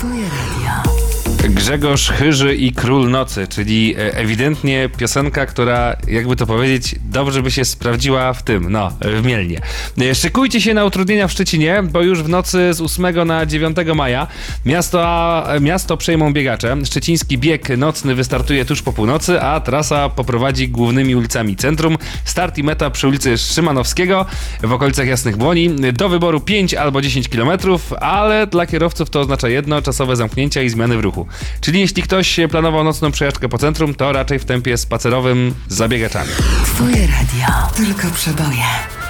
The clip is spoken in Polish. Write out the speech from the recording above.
Twoje radio. Grzegorz Chyży i Król Nocy, czyli ewidentnie piosenka, która, jakby to powiedzieć, dobrze by się sprawdziła w Mielnie. Szykujcie się na utrudnienia w Szczecinie, bo już w nocy z 8 na 9 maja miasto przejmą biegacze. Szczeciński bieg nocny wystartuje tuż po północy, a trasa poprowadzi głównymi ulicami centrum. Start i meta przy ulicy Szymanowskiego w okolicach Jasnych Błoni. Do wyboru 5 albo 10 km, ale dla kierowców to oznacza jedno: czasowe zamknięcia i zmiany w ruchu. Czyli jeśli ktoś planował nocną przejażdżkę po centrum, to raczej w tempie spacerowym z zabiegaczami. Twoje radio. Tylko przeboje.